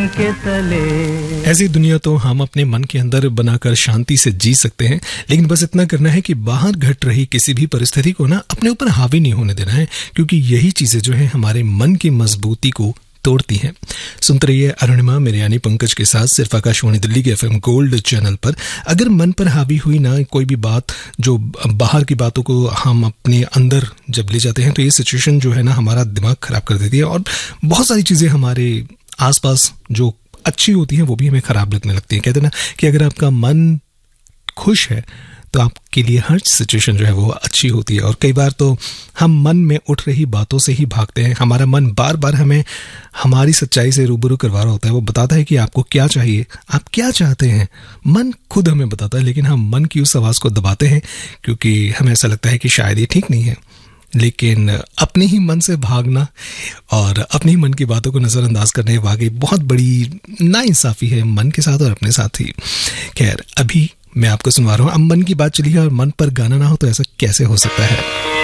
के तले। ऐसी दुनिया तो हम अपने मन के अंदर बनाकर शांति से जी सकते हैं, लेकिन बस इतना करना है कि बाहर घट रही किसी भी परिस्थिति को ना अपने ऊपर हावी नहीं होने देना है, क्योंकि यही चीजें जो है हमारे मन की मजबूती को तोड़ती हैं। सुनते रहिए अरुणिमा मेरे यानी पंकज के साथ सिर्फ आकाशवाणी दिल्ली के FM गोल्ड चैनल पर। अगर मन पर हावी हुई ना कोई भी बात, जो बाहर की बातों को हम अपने अंदर जब ले जाते हैं, तो ये सिचुएशन जो है ना हमारा दिमाग खराब कर देती है और बहुत सारी चीजें हमारे आसपास जो अच्छी होती हैं वो भी हमें खराब लगने लगती हैं। कहते हैं ना कि अगर आपका मन खुश है तो आपके लिए हर सिचुएशन जो है वो अच्छी होती है। और कई बार तो हम मन में उठ रही बातों से ही भागते हैं। हमारा मन बार बार हमें हमारी सच्चाई से रूबरू करवा रहा होता है। वो बताता है कि आपको क्या चाहिए, आप क्या चाहते हैं। मन खुद हमें बताता है, लेकिन हम मन की उस आवाज़ को दबाते हैं क्योंकि हमें ऐसा लगता है कि शायद ये ठीक नहीं है। लेकिन अपने ही मन से भागना और अपने ही मन की बातों को नज़रअंदाज करने वाकई बहुत बड़ी नाइंसाफ़ी है मन के साथ और अपने साथ ही। खैर, अभी मैं आपको सुनवा रहा हूँ। अब मन की बात चली है और मन पर गाना ना हो तो ऐसा कैसे हो सकता है।